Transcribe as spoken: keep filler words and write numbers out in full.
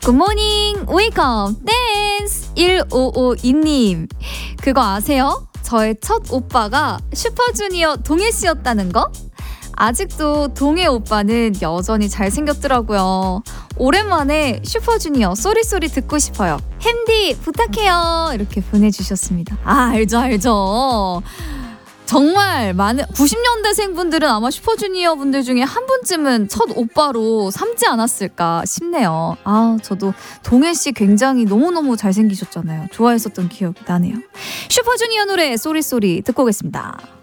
굿모닝 웨이크업 댄스 일오오이 님 그거 아세요? 저의 첫 오빠가 슈퍼주니어 동해씨였다는 거? 아직도 동해 오빠는 여전히 잘생겼더라고요. 오랜만에 슈퍼주니어 쏘리쏘리 듣고 싶어요. 햄디 부탁해요. 이렇게 보내주셨습니다. 아 알죠 알죠. 정말 많은 구십 년대생 분들은 아마 슈퍼주니어 분들 중에 한 분쯤은 첫 오빠로 삼지 않았을까 싶네요. 아 저도 동해씨 굉장히 너무너무 잘생기셨잖아요. 좋아했었던 기억이 나네요. 슈퍼주니어 노래 쏘리쏘리 듣고 오겠습니다.